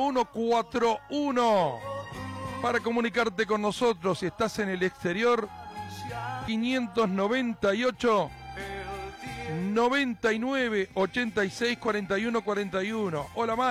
141. Para comunicarte con nosotros, si estás en el exterior, 598 99 86 41 41. Hola, Mari.